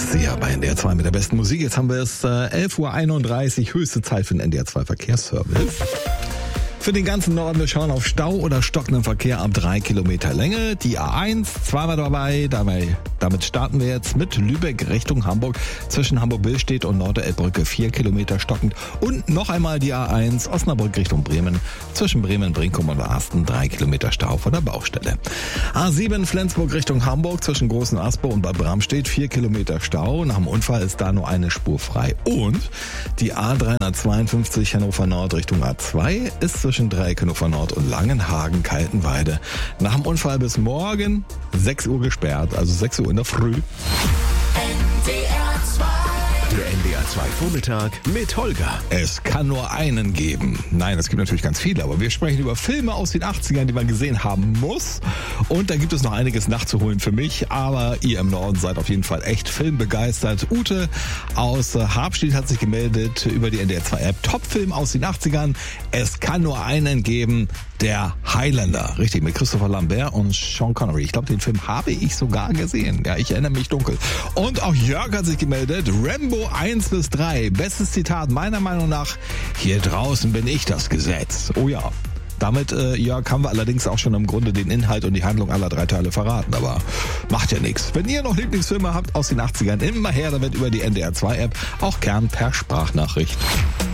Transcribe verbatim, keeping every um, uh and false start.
Sie ja bei N D R zwei mit der besten Musik. Jetzt haben wir es äh, elf Uhr einunddreißig, höchste Zeit für den N D R zwei Verkehrsservice. Für den ganzen Norden, wir schauen auf Stau oder stockenden Verkehr ab drei Kilometer Länge. Die A eins, zweimal dabei. Dabei, damit starten wir jetzt mit Lübeck Richtung Hamburg. Zwischen Hamburg-Billstedt und Norderelbbrücke vier Kilometer stockend. Und noch einmal die A eins, Osnabrück Richtung Bremen. Zwischen Bremen, Brinkum und Asten drei Kilometer Stau von der Baustelle. A sieben, Flensburg Richtung Hamburg. Zwischen Großen Asbach und Bad Bramstedt vier Kilometer Stau. Nach dem Unfall ist da nur eine Spur frei. Und die A dreihundertzweiundfünfzig Hannover Nord Richtung A zwei ist zwischen Dreieck Hannover Nord und Langenhagen, Kaltenweide. Nach dem Unfall bis morgen sechs Uhr gesperrt, also sechs Uhr in der Früh. Der N D R zwei Vormittag mit Holger. Es kann nur einen geben. Nein, es gibt natürlich ganz viele, aber wir sprechen über Filme aus den achtzigern, die man gesehen haben muss. Und da gibt es noch einiges nachzuholen für mich, aber ihr im Norden seid auf jeden Fall echt filmbegeistert. Ute aus Habstedt hat sich gemeldet über die N D R zwei App. Top-Film aus den achtzigern. Es kann nur einen geben. Der Highlander, richtig, mit Christopher Lambert und Sean Connery. Ich glaube, den Film habe ich sogar gesehen. Ja, ich erinnere mich dunkel. Und auch Jörg hat sich gemeldet. Rambo eins bis drei. Bestes Zitat meiner Meinung nach. Hier draußen bin ich das Gesetz. Oh ja. Damit, äh, Jörg, haben wir allerdings auch schon im Grunde den Inhalt und die Handlung aller drei Teile verraten. Aber macht ja nichts. Wenn ihr noch Lieblingsfilme habt aus den achtzigern, immer her damit über die N D R zwei App. Auch gern per Sprachnachricht.